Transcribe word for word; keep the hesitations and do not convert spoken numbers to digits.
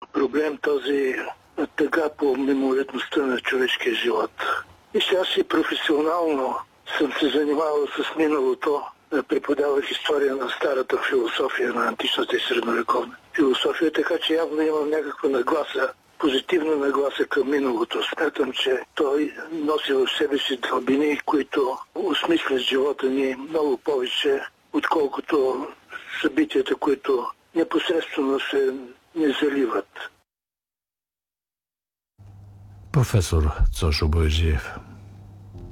проблем, този тъга по мимолетността на човешкия живот. И сега си професионално съм се занимавал с миналото. Преподавах история на старата философия, на античната и средновековна философия, така че явно имам някаква нагласа, позитивна нагласа към миналото. Смятам, че той носи в себе си дълбини, които осмислят живота ни много повече, отколкото събитията, които непосредствено се не заливат. Професор Цошо Бояджиев.